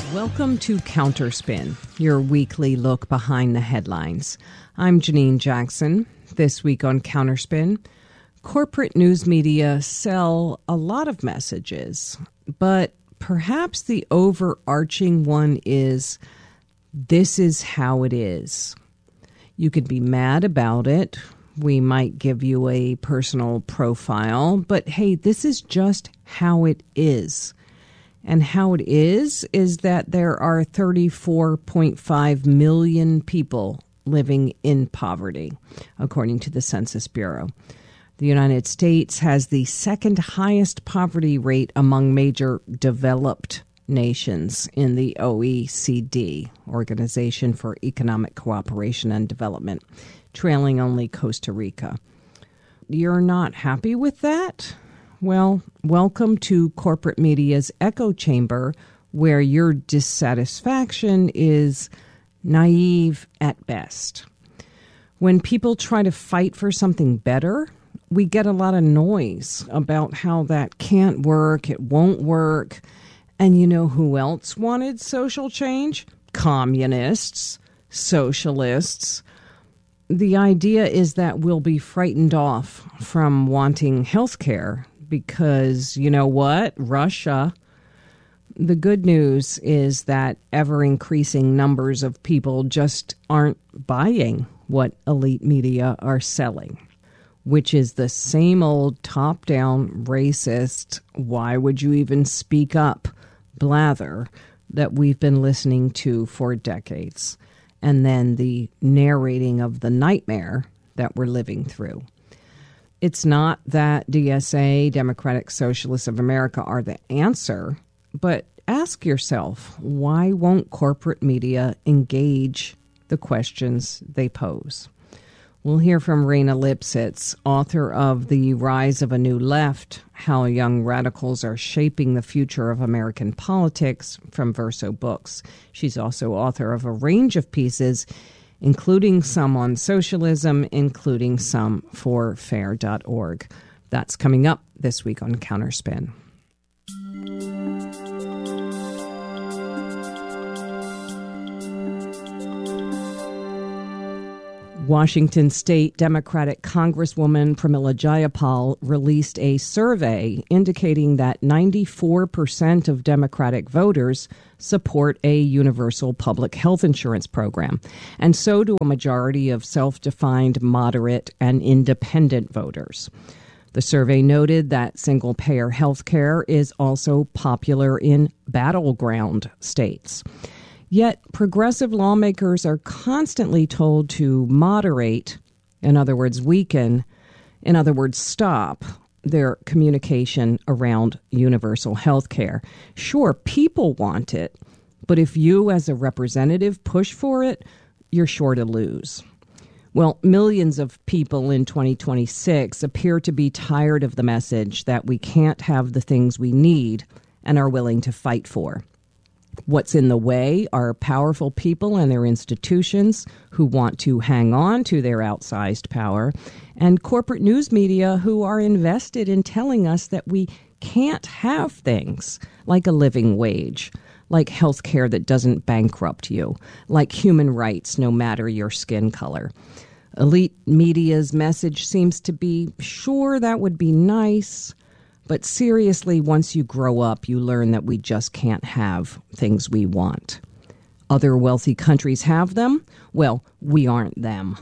Welcome to Counterspin, your weekly look behind the headlines. I'm Janine Jackson. This week on Counterspin, corporate news media sell a lot of messages, but perhaps the overarching one is, this is how it is. You could be mad about it. We might give you a personal profile, but hey, this is just how it is. And how it is that there are 34.5 million people living in poverty, according to the Census Bureau. The United States has the second highest poverty rate among major developed nations in the OECD, Organization for Economic Cooperation and Development, trailing only Costa Rica. You're not happy with that? Well, welcome to corporate media's echo chamber, where your dissatisfaction is naive at best. When people try to fight for something better, we get a lot of noise about how that can't work, it won't work. And you know who else wanted social change? Communists, socialists. The idea is that we'll be frightened off from wanting health care because, you know what, Russia. The good news is that ever-increasing numbers of people just aren't buying what elite media are selling, which is the same old top-down racist, why would you even speak up, blather that we've been listening to for decades, and then the narrating of the nightmare that we're living through. It's not that DSA, Democratic Socialists of America, are the answer, but ask yourself, why won't corporate media engage the questions they pose? We'll hear from Reyna Lipsitz, author of The Rise of a New Left, How Young Radicals Are Shaping the Future of American Politics, from Verso Books. She's also author of a range of pieces, including some on socialism, including some for fair.org. That's coming up this week on Counterspin. Washington State Democratic Congresswoman Pramila Jayapal released a survey indicating that 94% of Democratic voters support a universal public health insurance program, and so do a majority of self-defined moderate and independent voters. The survey noted that single-payer health care is also popular in battleground states. Yet progressive lawmakers are constantly told to moderate, in other words, weaken, in other words, stop their communication around universal health care. Sure, people want it, but if you as a representative push for it, you're sure to lose. Well, millions of people in 2026 appear to be tired of the message that we can't have the things we need and are willing to fight for. What's in the way are powerful people and their institutions who want to hang on to their outsized power, and corporate news media who are invested in telling us that we can't have things like a living wage, like health care that doesn't bankrupt you, like human rights no matter your skin color. Elite media's message seems to be, sure, that would be nice, but seriously, once you grow up, you learn that we just can't have things we want. Other wealthy countries have them. Well, we aren't them.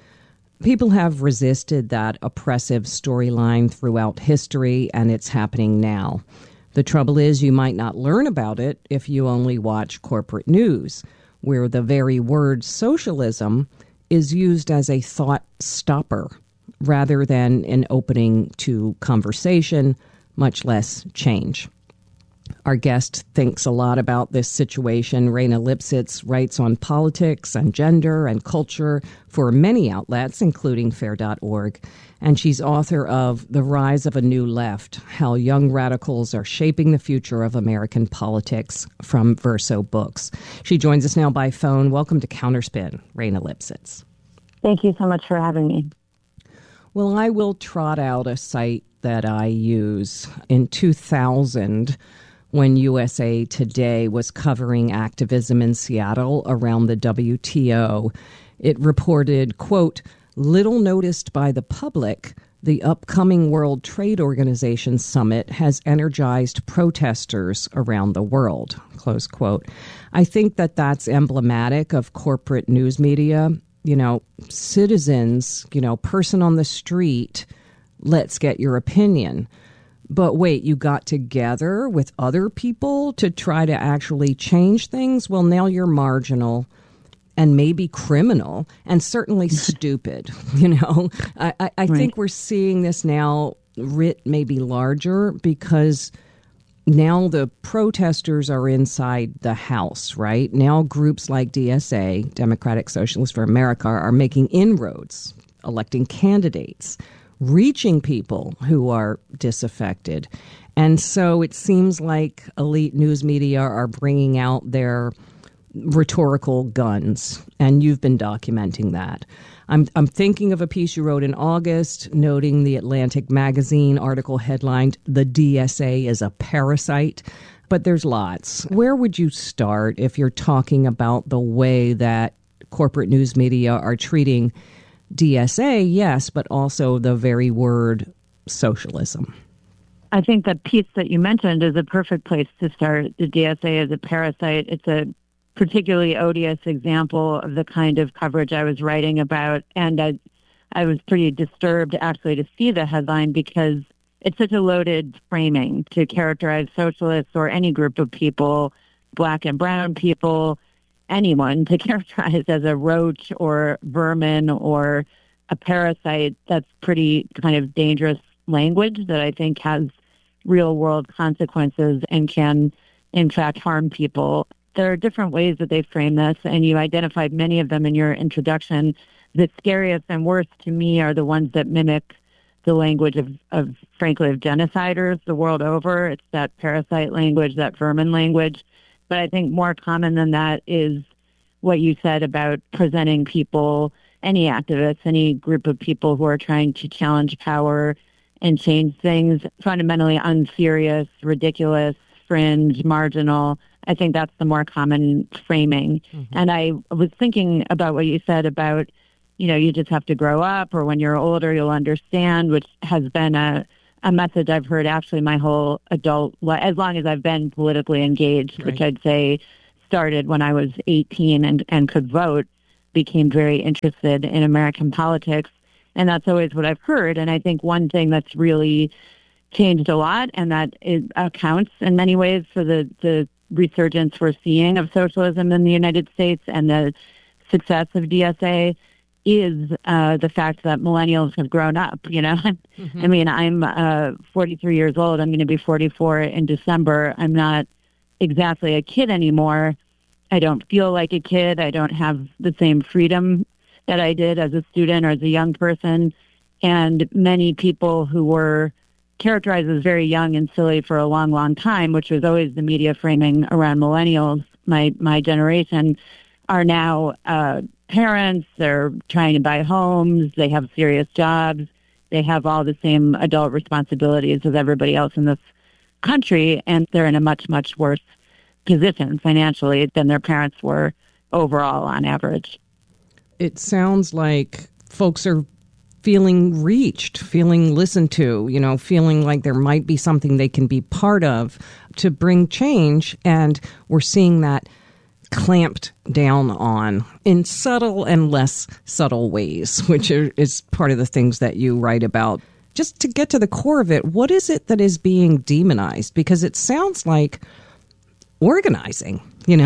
People have resisted that oppressive storyline throughout history, and it's happening now. The trouble is, you might not learn about it if you only watch corporate news, where the very word socialism is used as a thought stopper rather than an opening to conversation, much less change. Our guest thinks a lot about this situation. Reyna Lipsitz writes on politics and gender and culture for many outlets, including fair.org. And she's author of The Rise of a New Left, How Young Radicals Are Shaping the Future of American Politics, from Verso Books. She joins us now by phone. Welcome to Counterspin, Reyna Lipsitz. Thank you so much for having me. Well, I will trot out a site that I use. In 2000, when USA Today was covering activism in Seattle around the WTO. It reported, quote, "Little noticed by the public, the upcoming World Trade Organization summit has energized protesters around the world," close quote. I think that that's emblematic of corporate news media. You know, citizens, person on the street, let's get your opinion. But wait, you got together with other people to try to actually change things? Well, now you're marginal and maybe criminal and certainly stupid. I think we're seeing this now writ maybe larger because now the protesters are inside the House, right? Now groups like DSA, Democratic Socialists for America, are making inroads, electing candidates, reaching people who are disaffected. And so it seems like elite news media are bringing out their rhetorical guns, and you've been documenting that. I'm thinking of a piece you wrote in August noting the Atlantic magazine article headlined, "The DSA is a parasite," but there's lots. Where would you start if you're talking about the way that corporate news media are treating DSA, yes, but also the very word socialism? I think the piece that you mentioned is a perfect place to start. The DSA is a parasite. It's a particularly odious example of the kind of coverage I was writing about. And I was pretty disturbed actually to see the headline because it's such a loaded framing to characterize socialists or any group of people, Black and brown people, anyone, to characterize as a roach or vermin or a parasite. That's pretty kind of dangerous language that I think has real world consequences and can in fact harm people. There are different ways that they frame this, and you identified many of them in your introduction. The scariest and worst to me are the ones that mimic the language of frankly, of genociders the world over. It's that parasite language, that vermin language. But I think more common than that is what you said about presenting people, any activists, any group of people who are trying to challenge power and change things, fundamentally unserious, ridiculous, fringe, marginal. I think that's the more common framing. Mm-hmm. And I was thinking about what you said about, you just have to grow up, or when you're older, you'll understand, which has been a message I've heard actually my whole adult life, as long as I've been politically engaged, right. Which I'd say started when I was 18 and could vote, became very interested in American politics. And that's always what I've heard. And I think one thing that's really changed a lot, and that it accounts in many ways for the resurgence we're seeing of socialism in the United States and the success of DSA, is the fact that millennials have grown up, Mm-hmm. I mean, I'm 43 years old. I'm going to be 44 in December. I'm not exactly a kid anymore. I don't feel like a kid. I don't have the same freedom that I did as a student or as a young person. And many people who were characterized as very young and silly for a long, long time, which was always the media framing around millennials, my generation, are now parents. They're trying to buy homes. They have serious jobs. They have all the same adult responsibilities as everybody else in this country, and they're in a much, much worse position financially than their parents were overall on average. It sounds like folks are feeling reached, feeling listened to, feeling like there might be something they can be part of to bring change. And we're seeing that clamped down on in subtle and less subtle ways, which is part of the things that you write about. Just to get to the core of it, what is it that is being demonized? Because it sounds like organizing,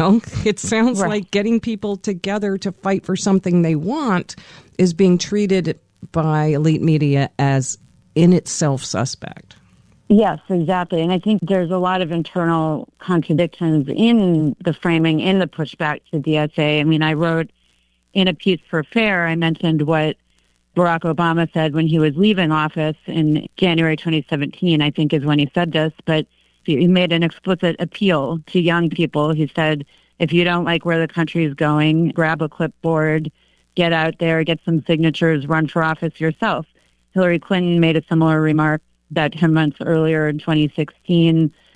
it sounds right. Like getting people together to fight for something they want is being treated by elite media as in itself suspect. Yes, exactly. And I think there's a lot of internal contradictions in the framing, in the pushback to DSA. I mean, I wrote in a piece for FAIR, I mentioned what Barack Obama said when he was leaving office in January 2017, I think is when he said this, but he made an explicit appeal to young people. He said, if you don't like where the country is going, grab a clipboard, get out there, get some signatures, run for office yourself. Hillary Clinton made a similar remark about 10 months earlier in 2016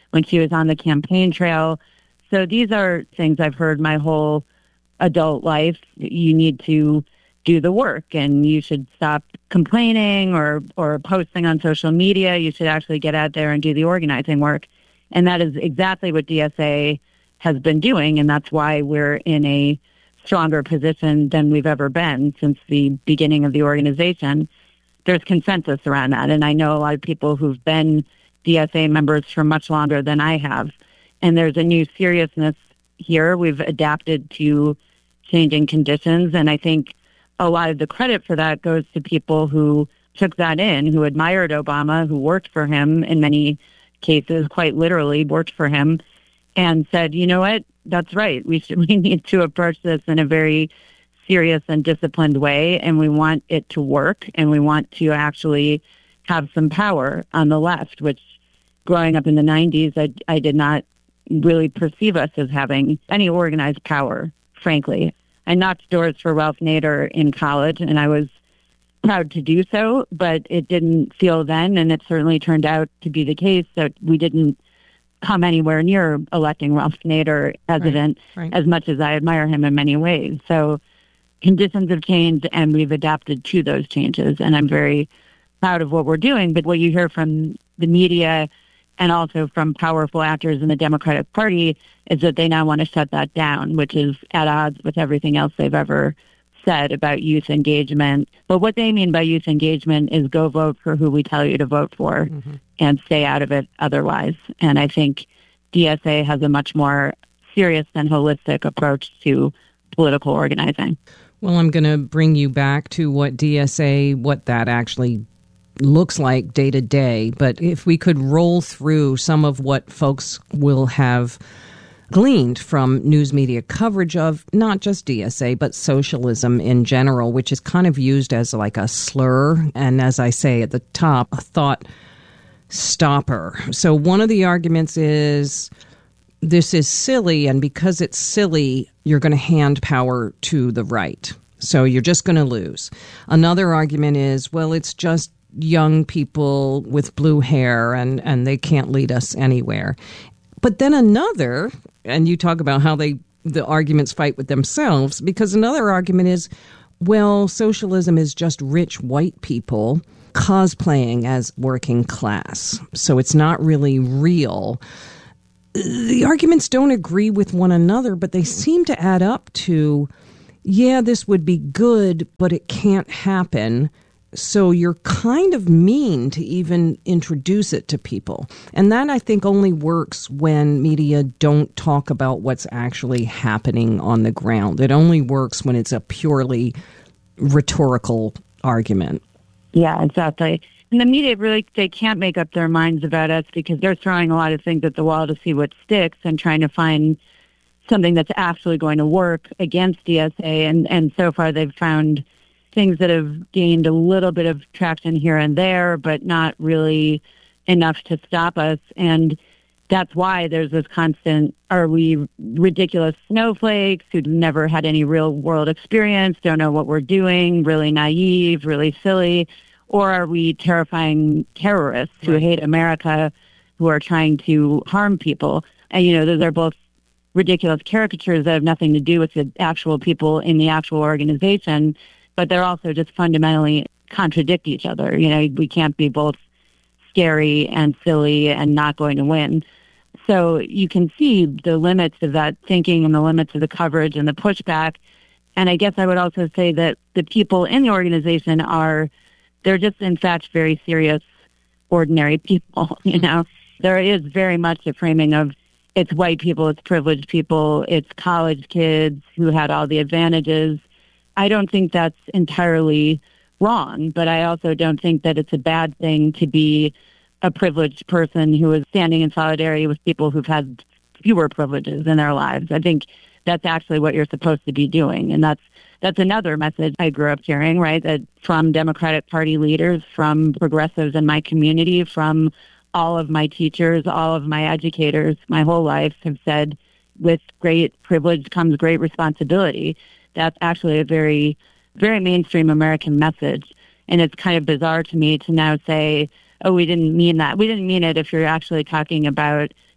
when she was on the campaign trail. So these are things I've heard my whole adult life. You need to do the work, and you should stop complaining or posting on social media. You should actually get out there and do the organizing work. And that is exactly what DSA has been doing, and that's why we're in a stronger position than we've ever been since the beginning of the organization. There's consensus around that, and I know a lot of people who've been DSA members for much longer than I have, and there's a new seriousness here. We've adapted to changing conditions, and I think a lot of the credit for that goes to people who took that in, who admired Obama, who worked for him in many cases, quite literally worked for him, and said, you know what, that's right. We need to approach this in a very serious and disciplined way, and we want it to work, and we want to actually have some power on the left, which growing up in the 90s, I did not really perceive us as having any organized power, frankly. I knocked doors for Ralph Nader in college, and I was proud to do so, but it didn't feel then, and it certainly turned out to be the case that we didn't come anywhere near electing Ralph Nader president, right. As much as I admire him in many ways. So conditions have changed, and we've adapted to those changes, and I'm very proud of what we're doing. But what you hear from the media and also from powerful actors in the Democratic Party is that they now want to shut that down, which is at odds with everything else they've ever said about youth engagement. But what they mean by youth engagement is go vote for who we tell you to vote for and stay out of it otherwise. And I think DSA has a much more serious and holistic approach to political organizing. Well, I'm going to bring you back to what that actually looks like day to day. But if we could roll through some of what folks will have gleaned from news media coverage of not just DSA, but socialism in general, which is kind of used as like a slur. And as I say at the top, a thought stopper. So one of the arguments is this is silly, and because it's silly, you're going to hand power to the right. So you're just going to lose. Another argument is, well, it's just young people with blue hair and they can't lead us anywhere. But then another, and you talk about how the arguments fight with themselves, because another argument is, well, socialism is just rich white people cosplaying as working class. So it's not really real. The arguments don't agree with one another, but they seem to add up to, yeah, this would be good, but it can't happen. So you're kind of mean to even introduce it to people. And that, I think, only works when media don't talk about what's actually happening on the ground. It only works when it's a purely rhetorical argument. Yeah, exactly. And the media really, they can't make up their minds about us because they're throwing a lot of things at the wall to see what sticks and trying to find something that's actually going to work against DSA. And so far they've found things that have gained a little bit of traction here and there, but not really enough to stop us. And that's why there's this constant, are we ridiculous snowflakes who've never had any real world experience, don't know what we're doing, really naive, really silly, or are we terrifying terrorists who hate America, who are trying to harm people? And, you know, those are both ridiculous caricatures that have nothing to do with the actual people in the actual organization, but they're also just fundamentally contradict each other. You know, we can't be both scary and silly and not going to win. So you can see the limits of that thinking and the limits of the coverage and the pushback. And I guess I would also say that the people in the organization they're just in fact very serious, ordinary people, you know. There is very much a framing of it's white people, it's privileged people, it's college kids who had all the advantages. I don't think that's entirely wrong, but I also don't think that it's a bad thing to be a privileged person who is standing in solidarity with people who've had fewer privileges in their lives. I think that's actually what you're supposed to be doing. And that's another message I grew up hearing, right? That from Democratic Party leaders, from progressives in my community, from all of my teachers, all of my educators, my whole life have said, with great privilege comes great responsibility. That's actually a very, very mainstream American message. And it's kind of bizarre to me to now say, oh, we didn't mean that. We didn't mean it if you're actually talking about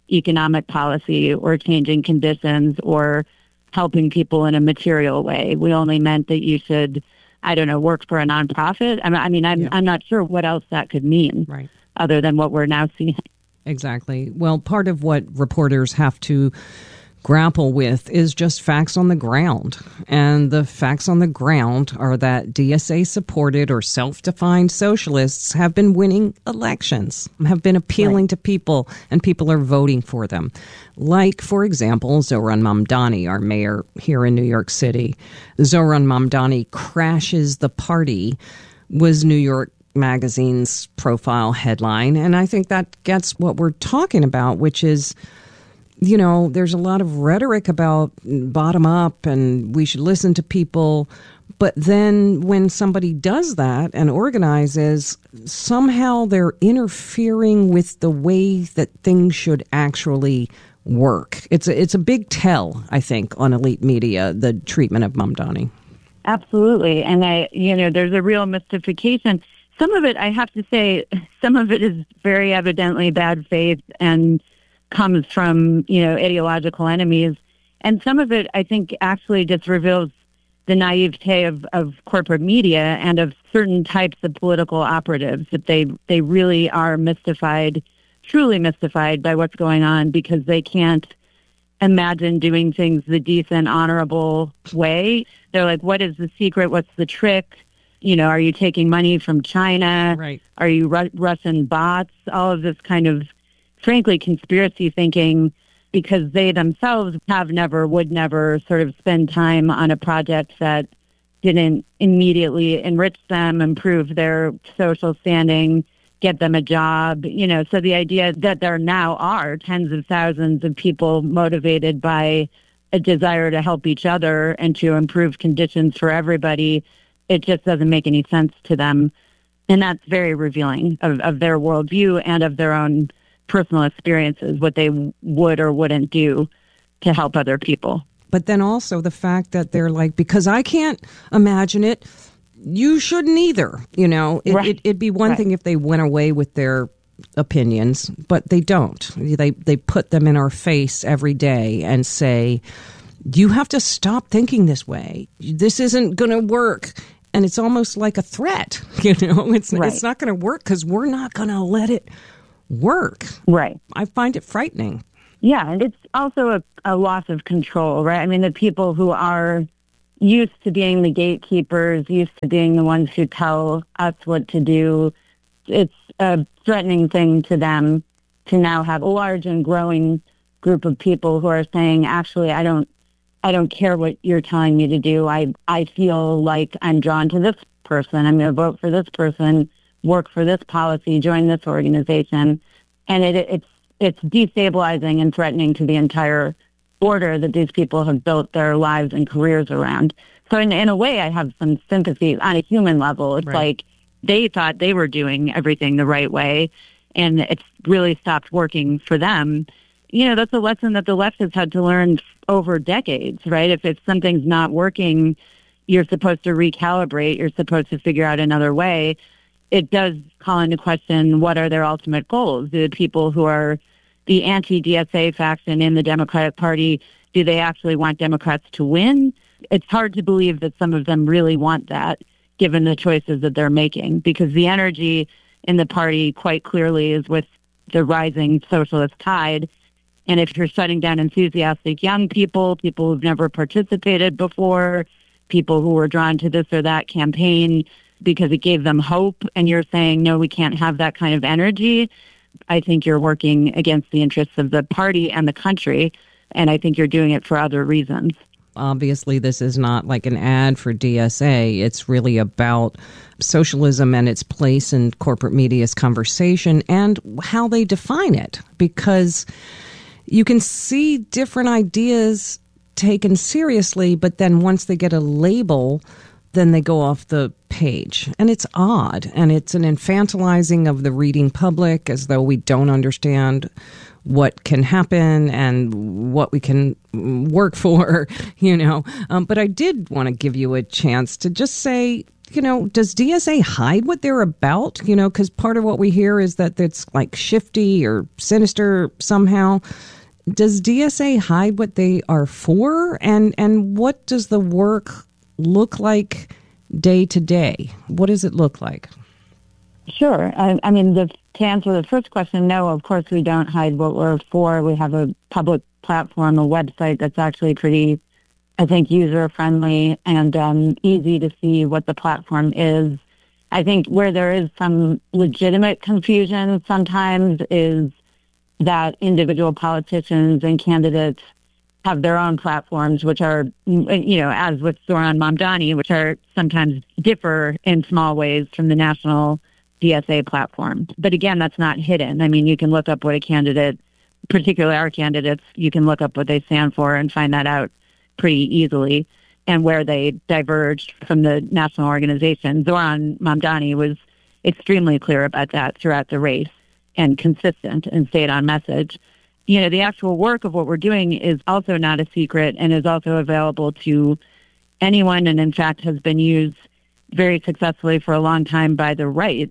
economic policy or changing conditions or helping people in a material way. We only meant that you should, I don't know, work for a nonprofit. I'm not sure what else that could mean, right, other than what we're now seeing. Exactly. Well, part of what reporters have to grapple with is just facts on the ground. And the facts on the ground are that DSA-supported or self-defined socialists have been winning elections, have been appealing to people, and people are voting for them. Like, for example, Zohran Mamdani, our mayor here in New York City. Zohran Mamdani crashes the party was New York Magazine's profile headline. And I think that gets what we're talking about, which is, you know, there's a lot of rhetoric about bottom up and we should listen to people. But then when somebody does that and organizes, somehow they're interfering with the way that things should actually work. It's a big tell, I think, on elite media, the treatment of Mamdani. Absolutely. And there's a real mystification. Some of it, I have to say, some of it is very evidently bad faith and comes from, ideological enemies. And some of it, I think, actually just reveals the naivete of corporate media and of certain types of political operatives, that they really are mystified, truly mystified by what's going on because they can't imagine doing things the decent, honorable way. They're like, what is the secret? What's the trick? Are you taking money from China? Right. Are you Russian bots? All of this kind of, frankly, conspiracy thinking, because they themselves would never sort of spend time on a project that didn't immediately enrich them, improve their social standing, get them a job. So the idea that there now are tens of thousands of people motivated by a desire to help each other and to improve conditions for everybody, it just doesn't make any sense to them. And that's very revealing of their worldview and of their own personal experiences, what they would or wouldn't do to help other people. But then also the fact that they're like, because I can't imagine it, you shouldn't either. Right. It'd be one thing if they went away with their opinions, but they don't. They put them in our face every day and say, you have to stop thinking this way. This isn't going to work. And it's almost like a threat. It's not going to work because we're not going to let it work. Right. I find it frightening. Yeah, and it's also a loss of control, right? I mean, the people who are used to being the gatekeepers, used to being the ones who tell us what to do, it's a threatening thing to them to now have a large and growing group of people who are saying, actually, I don't care what you're telling me to do. I feel like I'm drawn to this person. I'm going to vote for this person, work for this policy, join this organization. And it's destabilizing and threatening to the entire order that these people have built their lives and careers around. So in a way, I have some sympathy on a human level. It's like they thought they were doing everything the right way, and it's really stopped working for them. That's a lesson that the left has had to learn over decades, right? If something's not working, you're supposed to recalibrate. You're supposed to figure out another way. It does call into question, what are their ultimate goals? Do the people who are the anti-DSA faction in the Democratic Party, do they actually want Democrats to win? It's hard to believe that some of them really want that, given the choices that they're making, because the energy in the party quite clearly is with the rising socialist tide. And if you're shutting down enthusiastic young people who've never participated before, people who were drawn to this or that campaign because it gave them hope, and you're saying, no, we can't have that kind of energy, I think you're working against the interests of the party and the country, and I think you're doing it for other reasons. Obviously, this is not like an ad for DSA. It's really about socialism and its place in corporate media's conversation and how they define it, because you can see different ideas taken seriously, but then once they get a label, then they go off the page. And it's odd. And it's an infantilizing of the reading public, as though we don't understand what can happen and what we can work for, But I did want to give you a chance to just say, does DSA hide what they're about? Because part of what we hear is that it's like shifty or sinister somehow. Does DSA hide what they are for? And what does the work look like day to day? What does it look like? Sure. I mean, to answer the first question, no, of course we don't hide what we're for. We have a public platform, a website that's actually pretty, I think, user-friendly and easy to see what the platform is. I think where there is some legitimate confusion sometimes is that individual politicians and candidates have their own platforms, which are, as with Zoran Mamdani, which are sometimes differ in small ways from the national DSA platform. But again, that's not hidden. I mean, you can look up what a candidate, particularly our candidates, you can look up what they stand for and find that out pretty easily and where they diverged from the national organization. Zoran Mamdani was extremely clear about that throughout the race and consistent and stayed on message. The actual work of what we're doing is also not a secret and is also available to anyone, and in fact has been used very successfully for a long time by the right.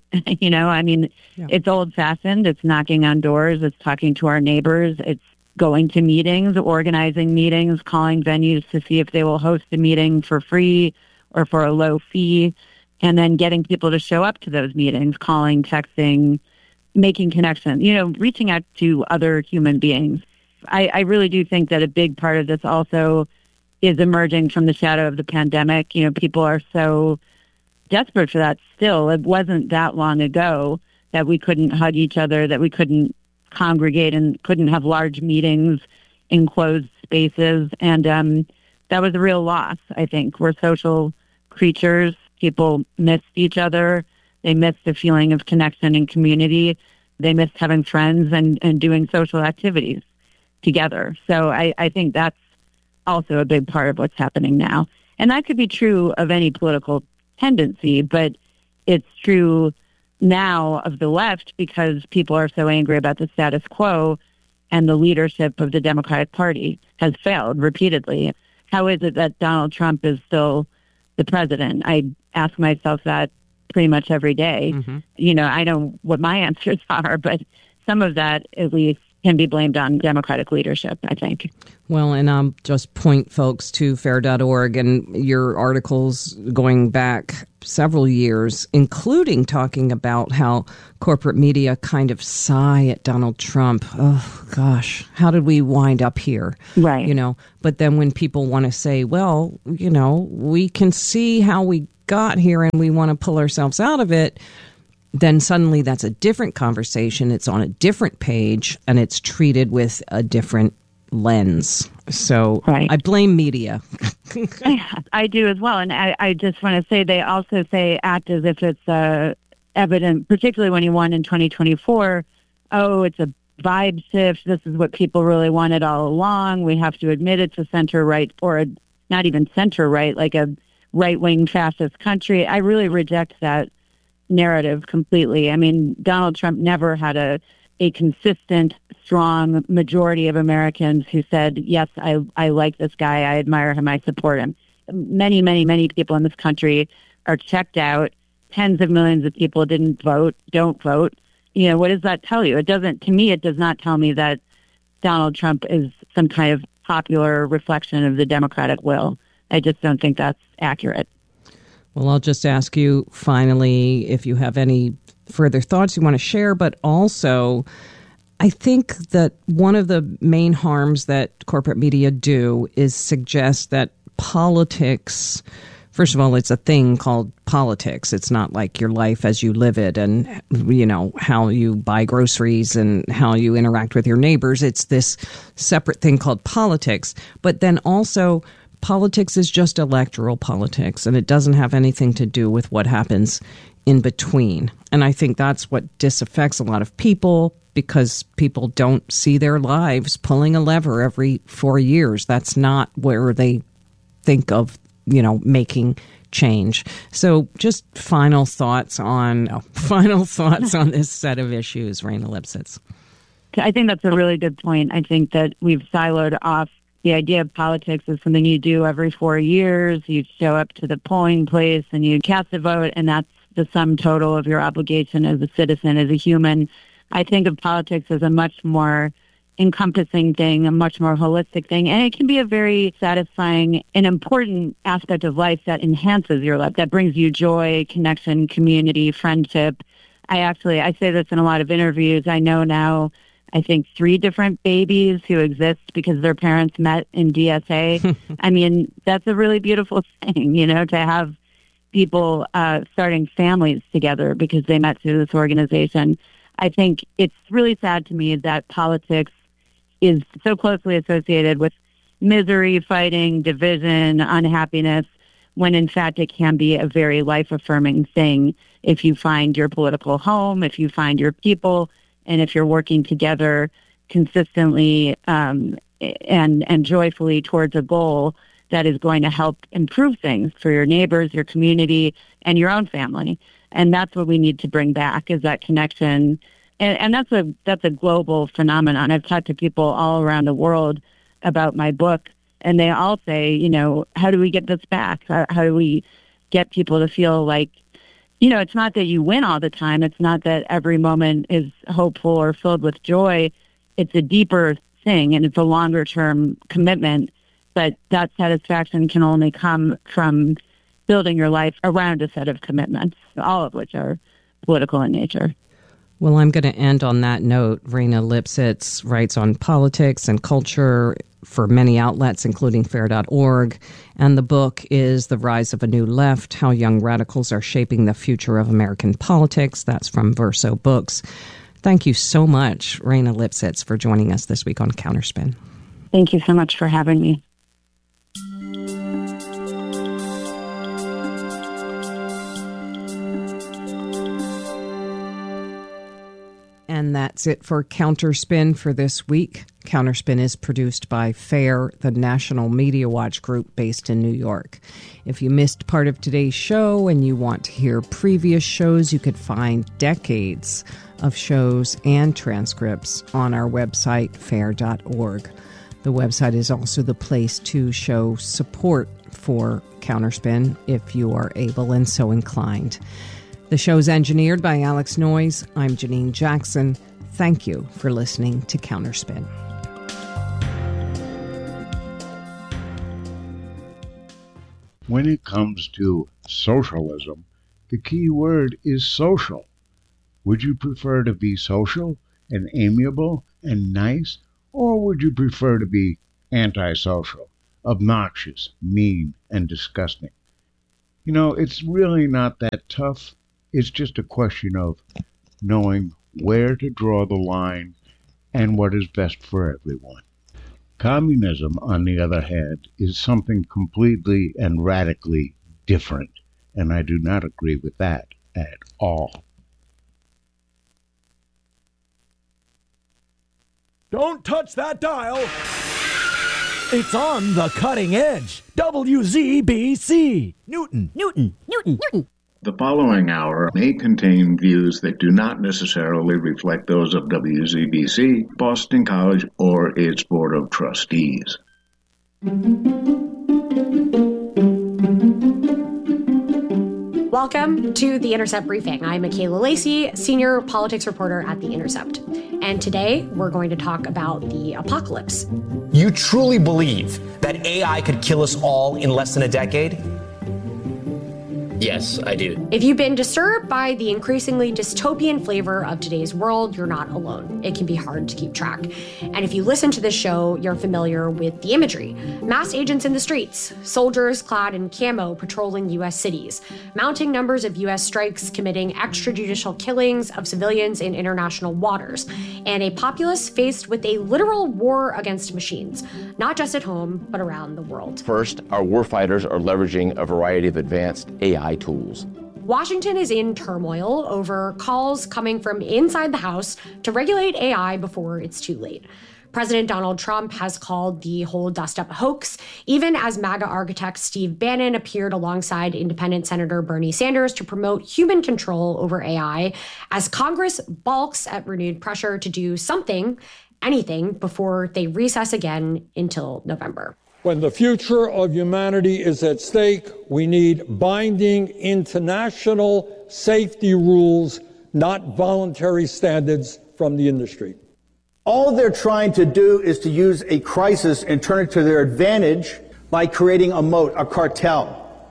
It's old-fashioned. It's knocking on doors. It's talking to our neighbors. It's going to meetings, organizing meetings, calling venues to see if they will host a meeting for free or for a low fee, and then getting people to show up to those meetings, calling, texting, making connections, reaching out to other human beings. I really do think that a big part of this also is emerging from the shadow of the pandemic. People are so desperate for that still. It wasn't that long ago that we couldn't hug each other, that we couldn't congregate and couldn't have large meetings in closed spaces. And that was a real loss, I think. We're social creatures. People missed each other. They missed the feeling of connection and community. They missed having friends and doing social activities together. So I think that's also a big part of what's happening now. And that could be true of any political tendency, but it's true now of the left because people are so angry about the status quo and the leadership of the Democratic Party has failed repeatedly. How is it that Donald Trump is still the president? I ask myself that pretty much every day. Mm-hmm. I know what my answers are, but some of that at least can be blamed on Democratic leadership, I think. Well, and I'll just point folks to fair.org and your articles going back several years, including talking about how corporate media kind of sigh at Donald Trump. Oh, gosh, how did we wind up here? Right. But then when people want to say, well, we can see how we got here and we want to pull ourselves out of it, then suddenly that's a different conversation. It's on a different page and it's treated with a different lens. So right. I blame media. I do as well. And I just want to say they also say act as if it's evident, particularly when you won in 2024. Oh, it's a vibe shift. This is what people really wanted all along. We have to admit it's a center-right or not even center-right, like a right-wing fascist country. I really reject that narrative completely. I mean, Donald Trump never had a consistent, strong majority of Americans who said, yes, I like this guy, I admire him, I support him. Many, many, many people in this country are checked out. Tens of millions of people don't vote. What does that tell you? To me, it does not tell me that Donald Trump is some kind of popular reflection of the Democratic will. I just don't think that's accurate. Well, I'll just ask you finally if you have any further thoughts you want to share, but also I think that one of the main harms that corporate media do is suggest that politics, first of all, it's a thing called politics. It's not like your life as you live it and, how you buy groceries and how you interact with your neighbors. It's this separate thing called politics. But then also politics is just electoral politics, and it doesn't have anything to do with what happens in between. And I think that's what disaffects a lot of people because people don't see their lives pulling a lever every 4 years. That's not where they think of, making change. So just final thoughts on this set of issues, Rayna Lipsitz. I think that's a really good point. I think that we've siloed off The idea of politics is something you do every 4 years. You show up to the polling place and you cast a vote, and that's the sum total of your obligation as a citizen, as a human. I think of politics as a much more encompassing thing, a much more holistic thing. And it can be a very satisfying and important aspect of life that enhances your life, that brings you joy, connection, community, friendship. I say this in a lot of interviews. I know now, I think 3 different babies who exist because their parents met in DSA. I mean, that's a really beautiful thing, to have people starting families together because they met through this organization. I think it's really sad to me that politics is so closely associated with misery, fighting, division, unhappiness, when in fact it can be a very life-affirming thing if you find your political home, if you find your people, and if you're working together consistently and joyfully towards a goal that is going to help improve things for your neighbors, your community, and your own family. And that's what we need to bring back, is that connection. And that's a global phenomenon. I've talked to people all around the world about my book, and they all say, how do we get this back? How do we get people to feel like, it's not that you win all the time. It's not that every moment is hopeful or filled with joy. It's a deeper thing, and it's a longer-term commitment. But that satisfaction can only come from building your life around a set of commitments, all of which are political in nature. Well, I'm going to end on that note. Rayna Lipsitz writes on politics and culture for many outlets, including fair.org. And the book is The Rise of a New Left, How Young Radicals Are Shaping the Future of American Politics. That's from Verso Books. Thank you so much, Rayna Lipsitz, for joining us this week on Counterspin. Thank you so much for having me. And that's it for Counterspin for this week. Counterspin is produced by FAIR, the National Media Watch group based in New York. If you missed part of today's show and you want to hear previous shows, you could find decades of shows and transcripts on our website, fair.org. The website is also the place to show support for Counterspin if you are able and so inclined. The show's engineered by Alex Noyes. I'm Janine Jackson. Thank you for listening to Counterspin. When it comes to socialism, the key word is social. Would you prefer to be social and amiable and nice, or would you prefer to be antisocial, obnoxious, mean, and disgusting? It's really not that tough. It's just a question of knowing where to draw the line and what is best for everyone. Communism, on the other hand, is something completely and radically different, and I do not agree with that at all. Don't touch that dial. It's on the cutting edge. WZBC. Newton. The following hour may contain views that do not necessarily reflect those of WZBC, Boston College, or its Board of Trustees. Welcome to The Intercept Briefing. I'm Michaela Lacey, senior politics reporter at The Intercept. And today we're going to talk about the apocalypse. You truly believe that AI could kill us all in less than a decade? Yes, I do. If you've been disturbed by the increasingly dystopian flavor of today's world, you're not alone. It can be hard to keep track. And if you listen to this show, you're familiar with the imagery. Mass agents in the streets, soldiers clad in camo patrolling U.S. cities, mounting numbers of U.S. strikes committing extrajudicial killings of civilians in international waters, and a populace faced with a literal war against machines, not just at home, but around the world. First, our warfighters are leveraging a variety of advanced AI tools. Washington is in turmoil over calls coming from inside the House to regulate AI before it's too late. President Donald Trump has called the whole dust-up a hoax, even as MAGA architect Steve Bannon appeared alongside independent Senator Bernie Sanders to promote human control over AI as Congress balks at renewed pressure to do something. anything before they recess again until November. When the future of humanity is at stake, we need binding international safety rules, not voluntary standards from the industry. All they're trying to do is to use a crisis and turn it to their advantage by creating a moat, a cartel,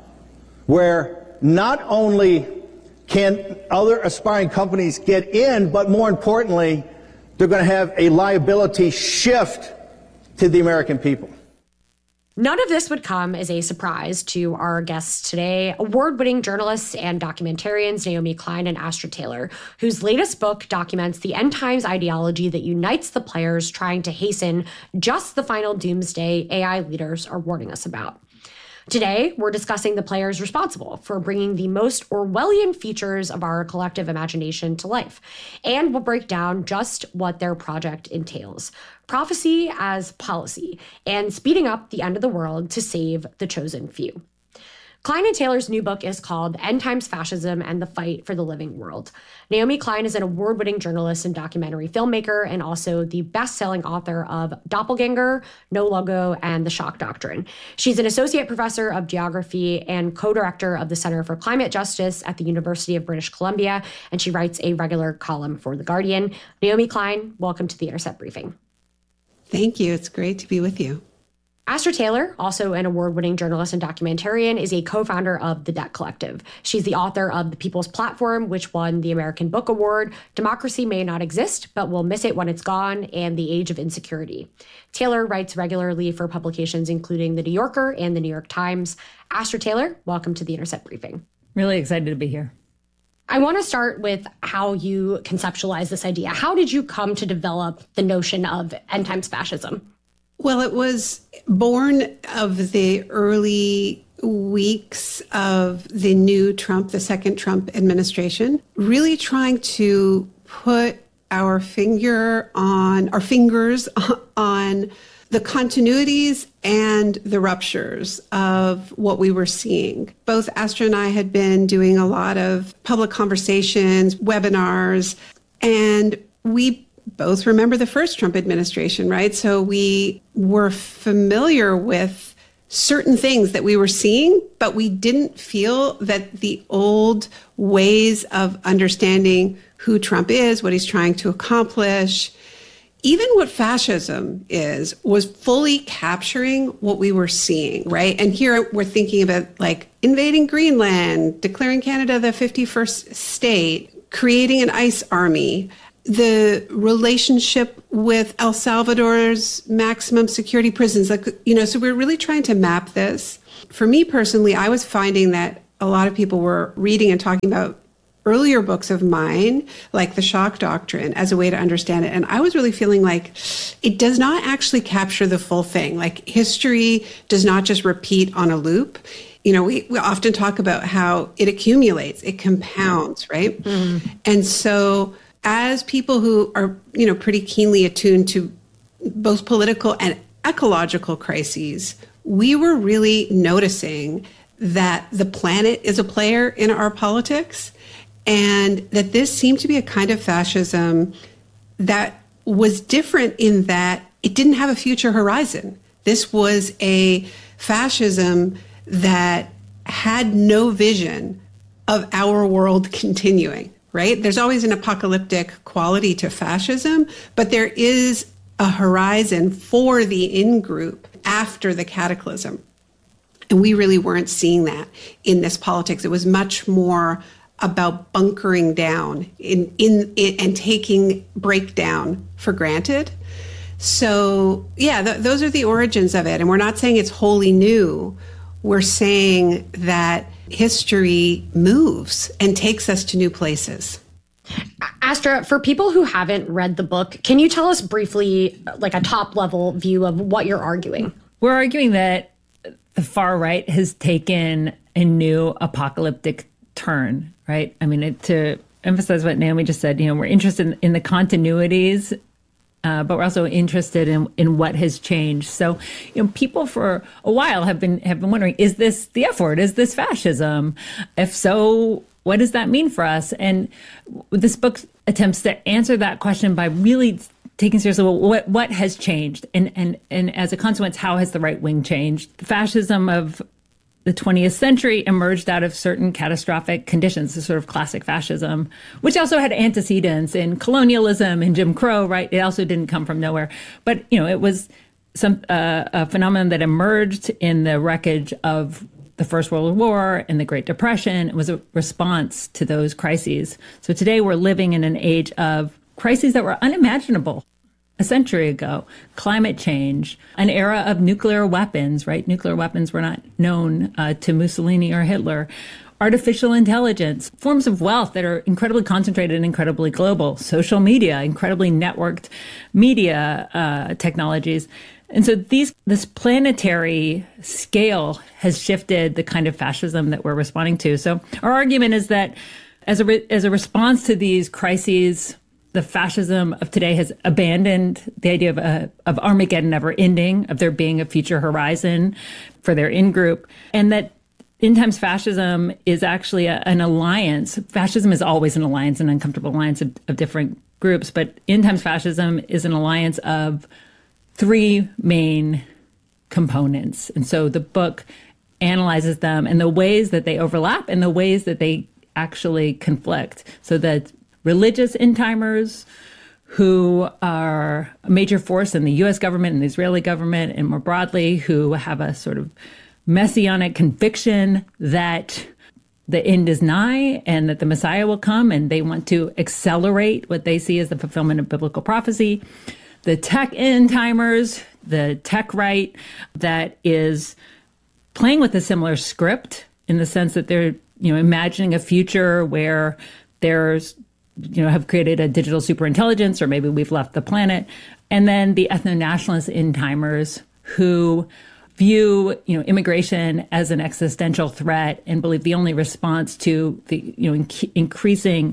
where not only can other aspiring companies get in, but more importantly, they're going to have a liability shift to the American people. None of this would come as a surprise to our guests today, award-winning journalists and documentarians Naomi Klein and Astra Taylor, whose latest book documents the end times ideology that unites the players trying to hasten just the final doomsday AI leaders are warning us about. Today, we're discussing the players responsible for bringing the most Orwellian features of our collective imagination to life, and we'll break down just what their project entails. Prophecy as policy, and speeding up the end of the world to save the chosen few. Klein and Taylor's new book is called End Times Fascism and the Fight for the Living World. Naomi Klein is an award-winning journalist and documentary filmmaker, and also the best-selling author of Doppelganger, No Logo, and The Shock Doctrine. She's an associate professor of geography and co-director of the Center for Climate Justice at the University of British Columbia, and she writes a regular column for The Guardian. Naomi Klein, welcome to the Intercept Briefing. Thank you. It's great to be with you. Astra Taylor, also an award-winning journalist and documentarian, is a co-founder of The Debt Collective. She's the author of The People's Platform, which won the American Book Award, Democracy May Not Exist, but We'll Miss It When It's Gone, and The Age of Insecurity. Taylor writes regularly for publications including The New Yorker and The New York Times. Astra Taylor, welcome to the Intercept Briefing. Really excited to be here. I want to start with how you conceptualize this idea. How did you come to develop the notion of end times fascism? Well, it was born of the early weeks of the new Trump, the second Trump administration, really trying to put our fingers on the continuities and the ruptures of what we were seeing. Both Astra and I had been doing a lot of public conversations, webinars, and we both remember the first Trump administration, right? So we were familiar with certain things that we were seeing, but we didn't feel that the old ways of understanding who Trump is, what he's trying to accomplish, even what fascism is, was fully capturing what we were seeing, right? And here we're thinking about like invading Greenland, declaring Canada the 51st state, creating an ice army, the relationship with El Salvador's maximum security prisons, so we're really trying to map this. For me personally, I was finding that a lot of people were reading and talking about earlier books of mine, like The Shock Doctrine, as a way to understand it. And I was really feeling like it does not actually capture the full thing. Like history does not just repeat on a loop. You know, we often talk about how it accumulates, it compounds, right? Mm-hmm. And so as people who are, pretty keenly attuned to both political and ecological crises, we were really noticing that the planet is a player in our politics, and that this seemed to be a kind of fascism that was different in that it didn't have a future horizon. This was a fascism that had no vision of our world continuing, right? There's always an apocalyptic quality to fascism, but there is a horizon for the in-group after the cataclysm. And we really weren't seeing that in this politics. It was much more about bunkering down and taking breakdown for granted. So, those are the origins of it. And we're not saying it's wholly new. We're saying that history moves and takes us to new places. Astra, for people who haven't read the book, can you tell us briefly, like a top level view of what you're arguing? We're arguing that the far right has taken a new apocalyptic turn, right? I mean, to emphasize what Naomi just said, we're interested in the continuities, but we're also interested in what has changed. So, people for a while have been wondering, is this the F word? Is this fascism? If so, what does that mean for us? And this book attempts to answer that question by really taking seriously, well, what has changed? And as a consequence, how has the right wing changed? The fascism of the 20th century emerged out of certain catastrophic conditions, the sort of classic fascism, which also had antecedents in colonialism and Jim Crow, right? It also didn't come from nowhere. But, it was a phenomenon that emerged in the wreckage of the First World War and the Great Depression. It was a response to those crises. So today we're living in an age of crises that were unimaginable a century ago. Climate change, an era of nuclear weapons, right? Nuclear weapons were not known to Mussolini or Hitler. Artificial intelligence, forms of wealth that are incredibly concentrated and incredibly global. Social media, incredibly networked media technologies. And so this planetary scale has shifted the kind of fascism that we're responding to. So our argument is that as a response to these crises, the fascism of today has abandoned the idea of Armageddon never ending, of there being a future horizon for their in-group, and that in times fascism is actually an alliance. Fascism is always an alliance, an uncomfortable alliance of different groups, but in times fascism is an alliance of three main components. And so the book analyzes them and the ways that they overlap and the ways that they actually conflict. So that religious end-timers who are a major force in the U.S. government and the Israeli government and more broadly, who have a sort of messianic conviction that the end is nigh and that the Messiah will come, and they want to accelerate what they see as the fulfillment of biblical prophecy. The tech end-timers, the tech right that is playing with a similar script in the sense that they're, imagining a future where there's have created a digital superintelligence, or maybe we've left the planet. And then the ethno-nationalist end-timers who view, immigration as an existential threat and believe the only response to the, increasing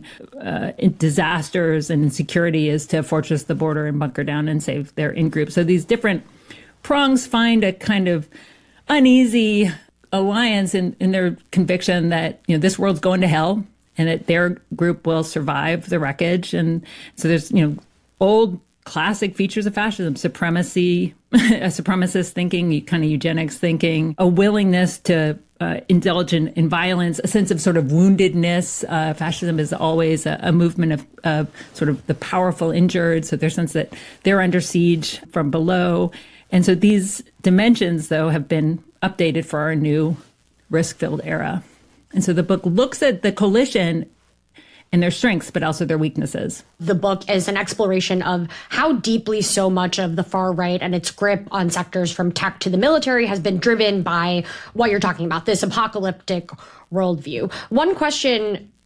disasters and insecurity is to fortress the border and bunker down and save their in-group. So these different prongs find a kind of uneasy alliance in their conviction that, this world's going to hell, and that their group will survive the wreckage. And so there's, old classic features of fascism, supremacy, a supremacist thinking, kind of eugenics thinking, a willingness to indulge in violence, a sense of sort of woundedness. Fascism is always a movement of sort of the powerful injured. So there's a sense that they're under siege from below. And so these dimensions, though, have been updated for our new risk-filled era. And so the book looks at the coalition and their strengths, but also their weaknesses. The book is an exploration of how deeply so much of the far right and its grip on sectors from tech to the military has been driven by what you're talking about, this apocalyptic worldview. One question